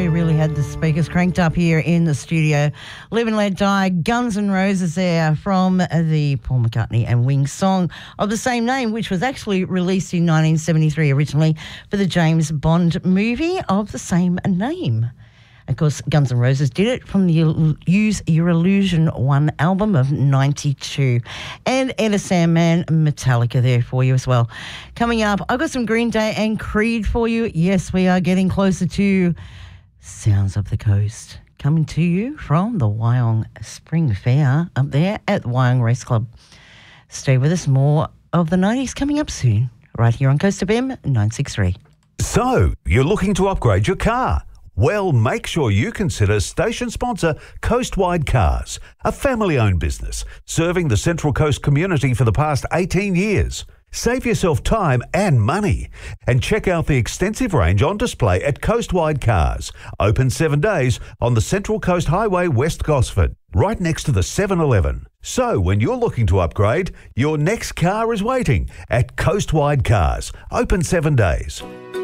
I really had the speakers cranked up here in the studio. Live and Let Die, Guns N' Roses there from the Paul McCartney and Wings song of the same name, which was actually released in 1973 originally for the James Bond movie of the same name. Of course, Guns N' Roses did it from the Use Your Illusion 1 album of 92. And Enter Sandman, Metallica there for you as well. Coming up, I've got some Green Day and Creed for you. Yes, we are getting closer to Sounds of the Coast, coming to you from the Wyong Spring Fair up there at the Wyong Race Club. Stay with us. More of the 90s coming up soon, right here on Coast FM 963. So, you're looking to upgrade your car? Well, make sure you consider station sponsor Coastwide Cars, a family-owned business serving the Central Coast community for the past 18 years. Save yourself time and money and check out the extensive range on display at Coastwide Cars, open 7 days on the Central Coast Highway, West Gosford, right next to the 7-Eleven. So when you're looking to upgrade, your next car is waiting at Coastwide Cars, open 7 days.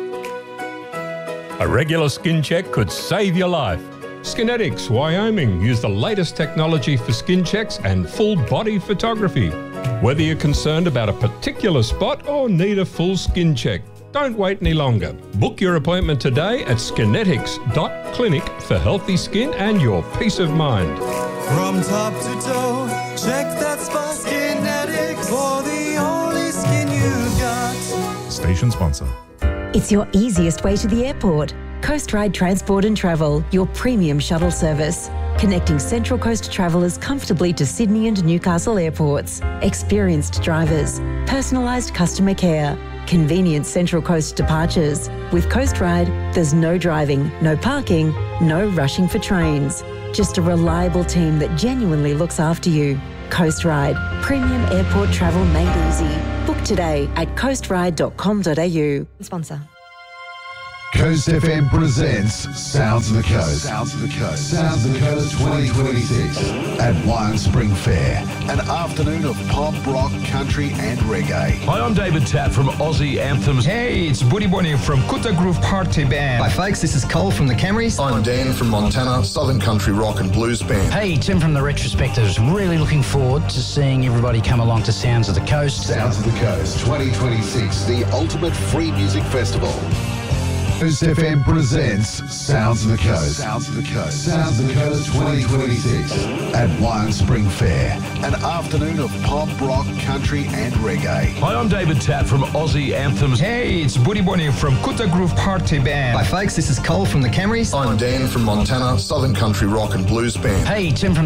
A regular skin check could save your life. Skinetics, Wyoming, use the latest technology for skin checks and full body photography. Whether you're concerned about a particular spot or need a full skin check, don't wait any longer. Book your appointment today at skinetics.clinic for healthy skin and your peace of mind. From top to toe, check that spot. Skinetics, for the only skin you got. Station sponsor. It's your easiest way to the airport. Coast Ride Transport and Travel, your premium shuttle service. Connecting Central Coast travellers comfortably to Sydney and Newcastle airports. Experienced drivers, personalised customer care, convenient Central Coast departures. With Coast Ride, there's no driving, no parking, no rushing for trains. Just a reliable team that genuinely looks after you. Coast Ride, premium airport travel made easy. Book today at coastride.com.au. Sponsor. Coast FM presents Sounds of the Coast. Sounds of the Coast. Sounds of the Coast 2026 at Wyong Spring Fair. An afternoon of pop, rock, country and reggae. Hi, I'm David Tapp from Aussie Anthems. Hey, it's Buddy Bonnie from Kutta Groove Party Band. Hi folks, this is Cole from the Camrys. I'm Dan from Montana, Southern Country Rock and Blues Band. Hey, Tim from the Retrospectives. Really looking forward to seeing everybody come along to Sounds of the Coast. Sounds of the Coast 2026, the ultimate free music festival. Coast FM presents Sounds of the Coast. Sounds of the Coast. Sounds of the Coast 2026 at Wyong Spring Fair. An afternoon of pop, rock, country and reggae. Hi, I'm David Tapp from Aussie Anthems. Hey, it's Buddy Bonnie from Kutta Groove Party Band. Hi folks, this is Cole from the Camrys. I'm Dan from Montana, Southern Country Rock and Blues Band. Hey, Tim from